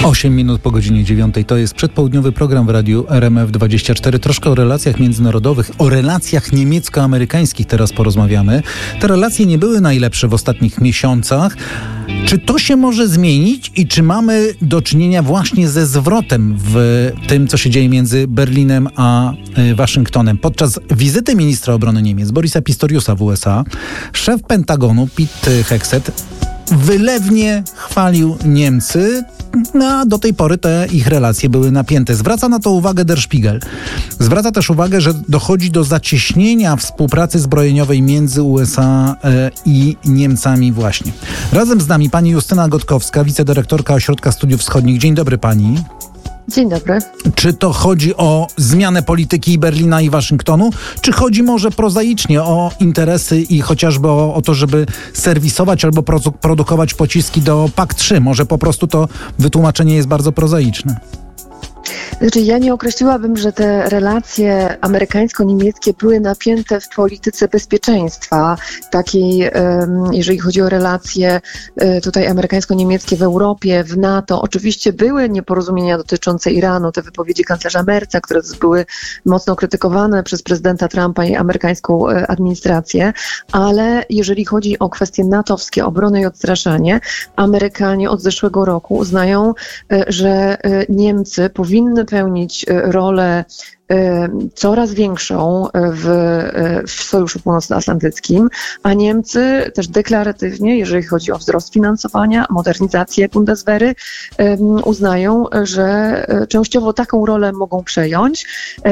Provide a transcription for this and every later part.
8 minut po godzinie 9. To jest przedpołudniowy program w radiu RMF24. Troszkę o relacjach międzynarodowych, o relacjach niemiecko-amerykańskich teraz porozmawiamy. Te relacje nie były najlepsze w ostatnich miesiącach. Czy to się może zmienić i czy mamy do czynienia właśnie ze zwrotem w tym, co się dzieje między Berlinem a Waszyngtonem? Podczas wizyty ministra obrony Niemiec Borisa Pistoriusa w USA szef Pentagonu Pete Hegseth wylewnie chwalił Niemcy, a do tej pory te ich relacje były napięte. Zwraca na to uwagę Der Spiegel. Zwraca też uwagę, że dochodzi do zacieśnienia współpracy zbrojeniowej między USA i Niemcami właśnie. Razem z nami pani Justyna Gotkowska, wicedyrektorka Ośrodka Studiów Wschodnich. Dzień dobry pani. Dzień dobry. Czy to chodzi o zmianę polityki Berlina i Waszyngtonu, czy chodzi może prozaicznie o interesy i chociażby o to, żeby serwisować albo produkować pociski do PAK-3? Może po prostu to wytłumaczenie jest bardzo prozaiczne. Znaczy, ja nie określiłabym, że te relacje amerykańsko-niemieckie były napięte w polityce bezpieczeństwa, takiej, jeżeli chodzi o relacje tutaj amerykańsko-niemieckie w Europie, w NATO. Oczywiście były nieporozumienia dotyczące Iranu, te wypowiedzi kanclerza Merza, które były mocno krytykowane przez prezydenta Trumpa i amerykańską administrację, ale jeżeli chodzi o kwestie natowskie, obronę i odstraszanie, Amerykanie od zeszłego roku uznają, że Niemcy powinny pełnić rolę coraz większą w Sojuszu Północnoatlantyckim, a Niemcy też deklaratywnie, jeżeli chodzi o wzrost finansowania, modernizację Bundeswehry, uznają, że częściowo taką rolę mogą przejąć.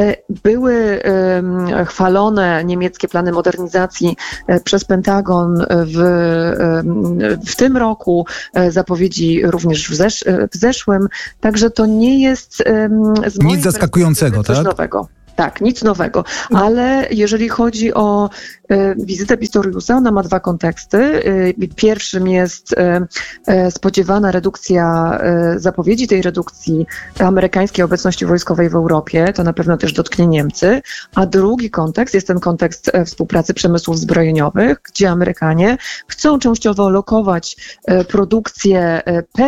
Były chwalone niemieckie plany modernizacji przez Pentagon w tym roku, zapowiedzi również w zeszłym, także to nie jest nic zaskakującego, tak? Tak, nic nowego, ale jeżeli chodzi o wizytę Pistoriusa, ona ma dwa konteksty. Pierwszym jest spodziewana redukcja, zapowiedzi tej redukcji amerykańskiej obecności wojskowej w Europie, to na pewno też dotknie Niemcy, a drugi kontekst jest ten kontekst współpracy przemysłów zbrojeniowych, gdzie Amerykanie chcą częściowo lokować produkcję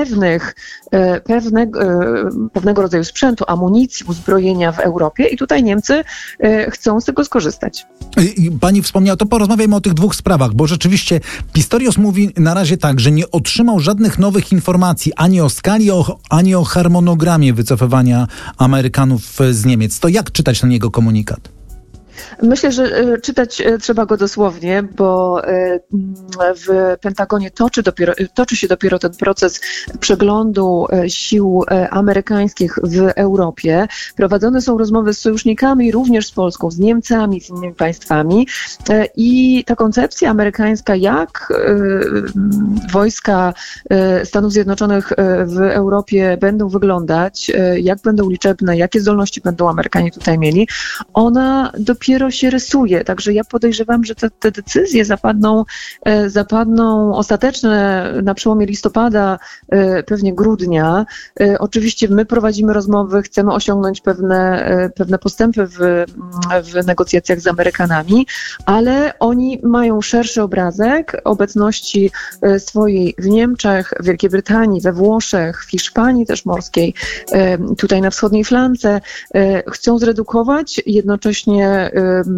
pewnego rodzaju sprzętu, amunicji, uzbrojenia w Europie i tutaj Niemcy chcą z tego skorzystać. Pani wspomniała, to porozmawiajmy o tych dwóch sprawach, bo rzeczywiście Pistorius mówi na razie tak, że nie otrzymał żadnych nowych informacji ani o skali, ani o harmonogramie wycofywania Amerykanów z Niemiec. To jak czytać ten jego komunikat? Myślę, że czytać trzeba go dosłownie, bo w Pentagonie toczy się dopiero ten proces przeglądu sił amerykańskich w Europie. Prowadzone są rozmowy z sojusznikami, również z Polską, z Niemcami, z innymi państwami i ta koncepcja amerykańska, jak wojska Stanów Zjednoczonych w Europie będą wyglądać, jak będą liczebne, jakie zdolności będą Amerykanie tutaj mieli, ona dopiero się rysuje. Także ja podejrzewam, że te decyzje zapadną ostateczne na przełomie listopada, pewnie grudnia. Oczywiście my prowadzimy rozmowy, chcemy osiągnąć pewne postępy w negocjacjach z Amerykanami, ale oni mają szerszy obrazek obecności swojej w Niemczech, w Wielkiej Brytanii, we Włoszech, w Hiszpanii też morskiej, tutaj na wschodniej flance. Chcą zredukować, jednocześnie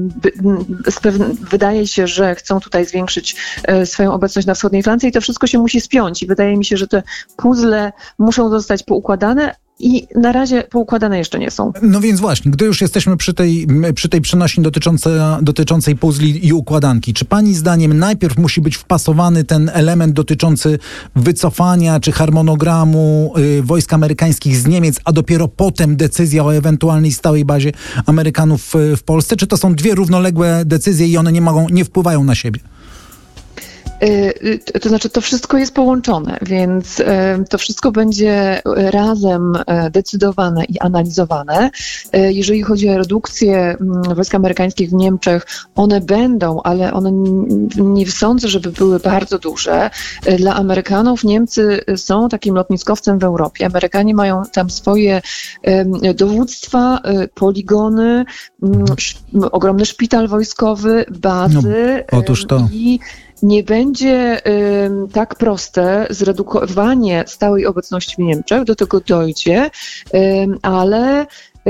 wydaje się, że chcą tutaj zwiększyć swoją obecność na wschodniej flance i to wszystko się musi spiąć i wydaje mi się, że te puzzle muszą zostać poukładane i na razie poukładane jeszcze nie są. No więc właśnie, gdy już jesteśmy przy tej przenośni dotyczącej puzli i układanki, czy pani zdaniem najpierw musi być wpasowany ten element dotyczący wycofania czy harmonogramu wojsk amerykańskich z Niemiec, a dopiero potem decyzja o ewentualnej stałej bazie Amerykanów w Polsce? Czy to są dwie równoległe decyzje i one nie wpływają na siebie? To znaczy, to wszystko jest połączone, więc to wszystko będzie razem decydowane i analizowane. Jeżeli chodzi o redukcję wojsk amerykańskich w Niemczech, one będą, ale one nie sądzę, żeby były bardzo duże. Dla Amerykanów Niemcy są takim lotniskowcem w Europie. Amerykanie mają tam swoje dowództwa, poligony, ogromny szpital wojskowy, bazy. No, otóż to. nie będzie tak proste zredukowanie stałej obecności w Niemczech, do tego dojdzie, ale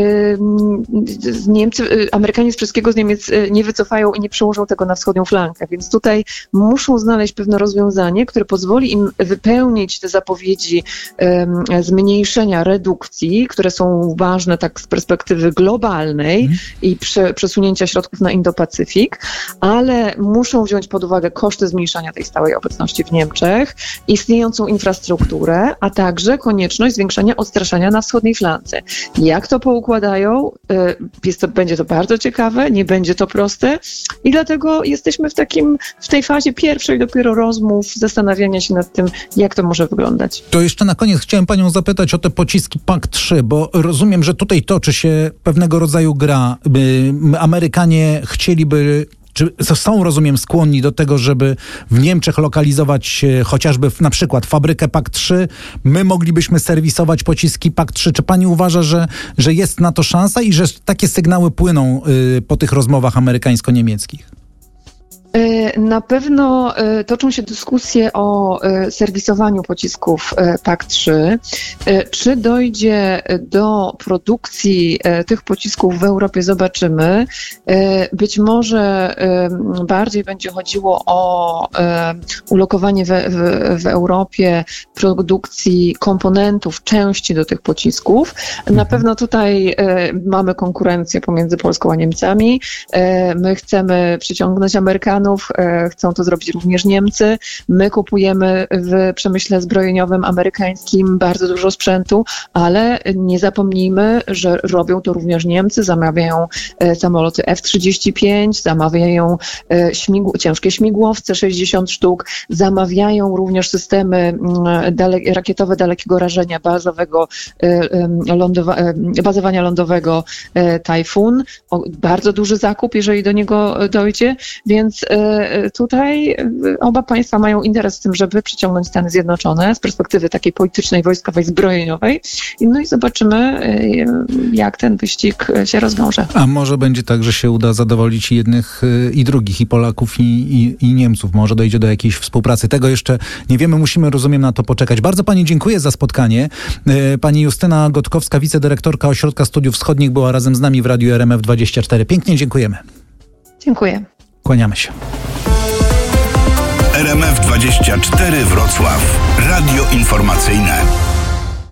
Amerykanie z wszystkiego z Niemiec nie wycofają i nie przełożą tego na wschodnią flankę, więc tutaj muszą znaleźć pewne rozwiązanie, które pozwoli im wypełnić te zapowiedzi zmniejszenia, redukcji, które są ważne tak z perspektywy globalnej i przesunięcia środków na Indo-Pacyfik, ale muszą wziąć pod uwagę koszty zmniejszania tej stałej obecności w Niemczech, istniejącą infrastrukturę, a także konieczność zwiększania odstraszania na wschodniej flance. Jak to poukładają? Będzie to bardzo ciekawe, nie będzie to proste i dlatego jesteśmy w tej fazie pierwszej dopiero rozmów, zastanawiania się nad tym, jak to może wyglądać. To jeszcze na koniec chciałem panią zapytać o te pociski PAK-3, bo rozumiem, że tutaj toczy się pewnego rodzaju gra. Amerykanie chcieliby, czy są, rozumiem, skłonni do tego, żeby w Niemczech lokalizować chociażby na przykład fabrykę PAK-3. My moglibyśmy serwisować pociski PAK-3. Czy pani uważa, że jest na to szansa i że takie sygnały płyną po tych rozmowach amerykańsko-niemieckich? Na pewno toczą się dyskusje o serwisowaniu pocisków PAK-3. Czy dojdzie do produkcji tych pocisków w Europie, zobaczymy. Być może bardziej będzie chodziło o ulokowanie w Europie produkcji komponentów, części do tych pocisków. Na pewno tutaj mamy konkurencję pomiędzy Polską a Niemcami. My chcemy przyciągnąć Amerykanów, chcą to zrobić również Niemcy. My kupujemy w przemyśle zbrojeniowym amerykańskim bardzo dużo sprzętu, ale nie zapomnijmy, że robią to również Niemcy, zamawiają samoloty F-35, zamawiają ciężkie śmigłowce, 60 sztuk, zamawiają również systemy rakietowe dalekiego rażenia bazowania lądowego Tajfun. Bardzo duży zakup, jeżeli do niego dojdzie, więc tutaj oba państwa mają interes w tym, żeby przyciągnąć Stany Zjednoczone z perspektywy takiej politycznej, wojskowej, zbrojeniowej. No i zobaczymy, jak ten wyścig się rozwiąże. A może będzie tak, że się uda zadowolić i jednych, i drugich, i Polaków, i Niemców. Może dojdzie do jakiejś współpracy. Tego jeszcze nie wiemy, musimy, rozumiem, na to poczekać. Bardzo pani dziękuję za spotkanie. Pani Justyna Gotkowska, wicedyrektorka Ośrodka Studiów Wschodnich, była razem z nami w Radiu RMF24. Pięknie dziękujemy. Dziękuję. Kłaniamy się. RMF24 Wrocław. Radio informacyjne.